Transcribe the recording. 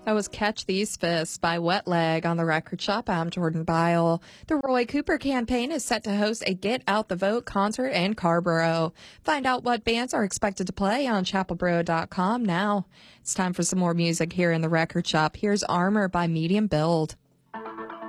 That was Catch These Fists by Wet Leg on the Record Shop. I'm Jordan Byle. The Roy Cooper campaign is set to host a Get Out the Vote concert in Carborough. Find out what bands are expected to play on chapelboro.com now. It's time for some more music here in the Record Shop. Here's Armor by Medium Build.